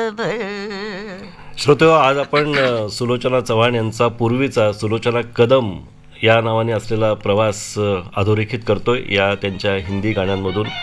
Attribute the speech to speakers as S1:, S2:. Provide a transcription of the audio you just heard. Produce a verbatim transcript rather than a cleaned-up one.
S1: भर.
S2: श्रोते, आज आपण अ, सुलोचना चव्हाण यांचा पूर्वीचा सुलोचना कदम या नावाने असलेला प्रवास अ, अधोरेखित करतोय या त्यांच्या हिंदी गाण्यांमधून.